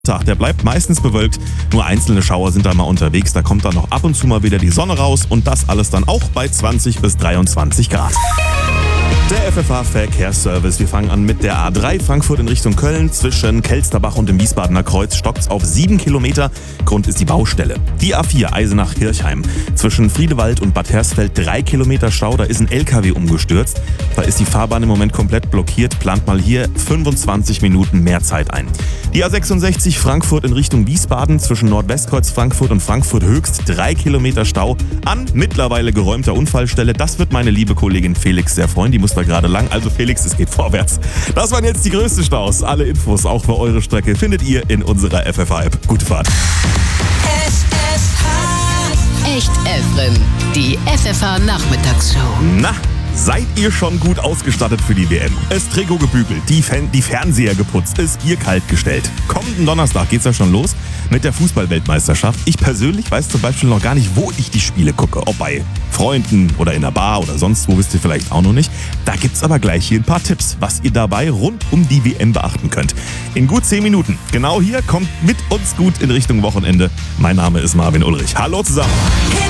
Tag, der bleibt meistens bewölkt, nur einzelne Schauer sind da mal unterwegs, da kommt dann noch ab und zu mal wieder die Sonne raus und das alles dann auch bei 20 bis 23 Grad. Der FFH-Verkehrsservice. Wir fangen an mit der A3 Frankfurt in Richtung Köln. Zwischen Kelsterbach und dem Wiesbadener Kreuz stockt's auf 7 Kilometer. Grund ist die Baustelle. Die A4 Eisenach-Kirchheim. Zwischen Friedewald und Bad Hersfeld 3 Kilometer Stau. Da ist ein LKW umgestürzt. Da ist die Fahrbahn im Moment komplett blockiert. Plant mal hier 25 Minuten mehr Zeit ein. Die A66 Frankfurt in Richtung Wiesbaden. Zwischen Nordwestkreuz Frankfurt und Frankfurt Höchst 3 Kilometer Stau. An mittlerweile geräumter Unfallstelle. Das wird meine liebe Kollegin Felix sehr freuen. Die muss da gerade lang. Also Felix, es geht vorwärts. Das waren jetzt die größten Staus. Alle Infos auch für eure Strecke findet ihr in unserer FFH-App. Gute Fahrt. Echt Efren, die FFH-Nachmittagsshow. Na, seid ihr schon gut ausgestattet für die WM? Das Trikot gebügelt, die Fernseher geputzt, das Bier kalt gestellt. Kommenden Donnerstag geht's ja schon los mit der Fußball-Weltmeisterschaft. Ich persönlich weiß zum Beispiel noch gar nicht, wo ich die Spiele gucke. Ob bei Freunden oder in der Bar oder sonst wo, wisst ihr vielleicht auch noch nicht. Da gibt's aber gleich hier ein paar Tipps, was ihr dabei rund um die WM beachten könnt. In gut 10 Minuten. Genau hier kommt mit uns gut in Richtung Wochenende. Mein Name ist Marvin Ulrich. Hallo zusammen.